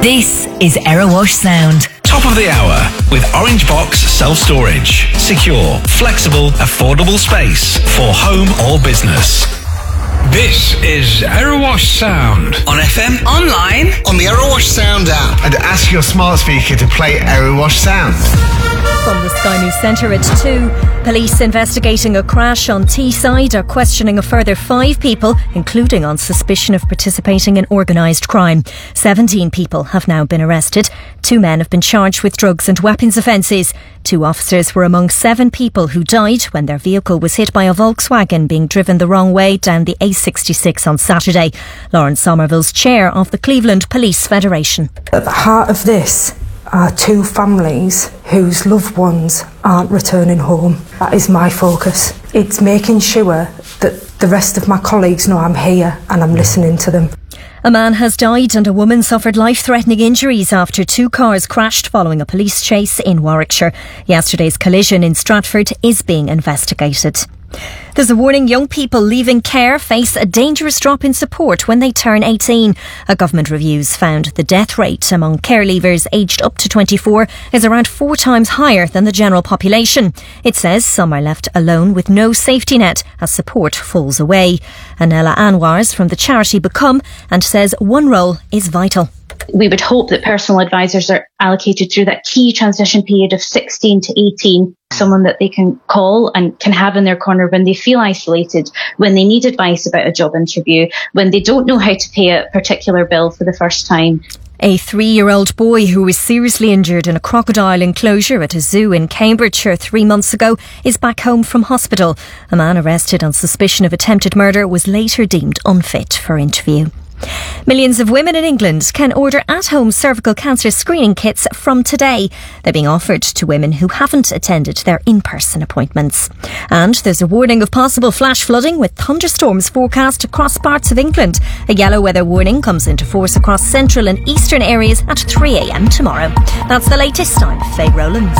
This is Erewash Sound. Top of the hour with Orange Box Self-Storage. Secure, flexible, affordable space for home or business. This is Erewash Sound. On FM, online, on the Erewash Sound app. And ask your smart speaker to play Erewash Sound. From the Sky News Centre at 2, police investigating a crash on Teesside are questioning a further 5 people, including on suspicion of participating in organised crime. 17 people have now been arrested. 2 men have been charged with drugs and weapons offences. 2 officers were among 7 people who died when their vehicle was hit by a Volkswagen being driven the wrong way down the A66 on Saturday. Lauren Somerville's chair of the Cleveland Police Federation. At the heart of this are 2 families whose loved ones aren't returning home. That is my focus. It's making sure that the rest of my colleagues know I'm here and I'm listening to them. A man has died and a woman suffered life-threatening injuries after 2 cars crashed following a police chase in Warwickshire. Yesterday's collision in Stratford is being investigated. There's a warning young people leaving care face a dangerous drop in support when they turn 18. A government review's found the death rate among care leavers aged up to 24 is around 4 times higher than the general population. It says some are left alone with no safety net as support falls away. Anela Anwars from the charity Become and says one role is vital. We would hope that personal advisors are allocated through that key transition period of 16 to 18, someone that they can call and can have in their corner when they feel isolated, when they need advice about a job interview, when they don't know how to pay a particular bill for the first time. A 3-year-old boy who was seriously injured in a crocodile enclosure at a zoo in Cambridgeshire 3 months ago is back home from hospital. A man arrested on suspicion of attempted murder was later deemed unfit for interview. Millions of women in England can order at-home cervical cancer screening kits from today. They're being offered to women who haven't attended their in-person appointments. And there's a warning of possible flash flooding with thunderstorms forecast across parts of England. A yellow weather warning comes into force across central and eastern areas at 3 a.m. tomorrow. That's the latest. I'm Faye Rowlands.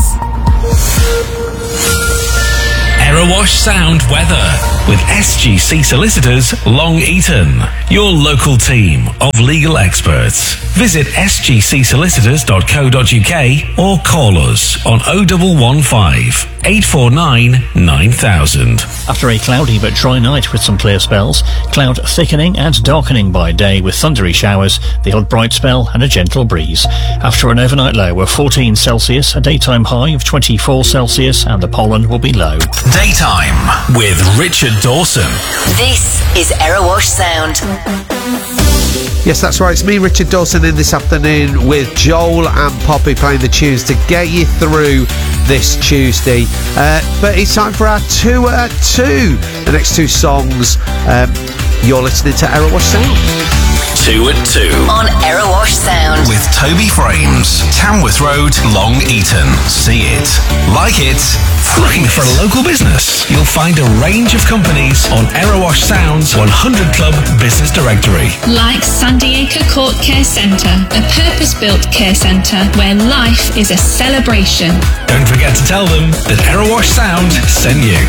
Erewash Sound weather with SGC Solicitors Long Eaton, your local team of legal experts. Visit sgcsolicitors.co.uk or call us on 0115 849 9000. After a cloudy but dry night with some clear spells, cloud thickening and darkening by day with thundery showers, the odd bright spell and a gentle breeze. After an overnight low of 14 Celsius, a daytime high of 24 Celsius and the pollen will be low. Daytime with Richard Dawson. This is Erewash Sound. Yes, that's right. It's me, Richard Dawson, in this afternoon with Joel and Poppy playing the tunes to get you through this Tuesday. But it's time for our 2 at 2. The next 2 songs, you're listening to Erewash Sound. 2 at 2 on Erewash Sound with Toby Frames, Tamworth Road, Long Eaton. See it, like it. Looking for a local business? You'll find a range of companies on Erewash Sound's 100 Club business directory. Like Sandy Acre Court Care Centre, a purpose-built care centre where life is a celebration. Don't forget to tell them that Erewash Sound sent you.